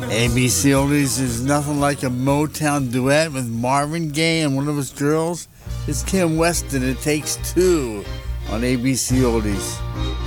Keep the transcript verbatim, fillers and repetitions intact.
A B C Oldies is nothing like a Motown duet with Marvin Gaye and one of his girls. It's Kim Weston. It Takes Two on A B C Oldies.